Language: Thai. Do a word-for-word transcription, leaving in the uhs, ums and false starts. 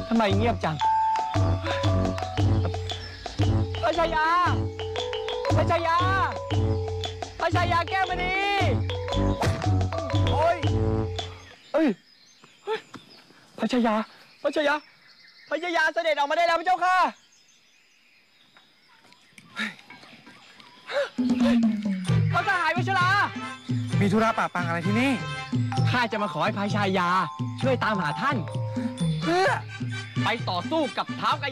ทำไมเงียบจังพระชายาพระชายาพระชายาแก้วมณีโอ้ยเอ้ยพระชายาพระชายาพระชายาเสด็จออกมาได้แล้วพระเจ้าค่ะพระสหายวัชรามีธุระป่าปังอะไรที่นี่ข้าจะมาขอให้พระชายาช่วยตามหาท่านเพื่อไปต่อสู้กับท้าวก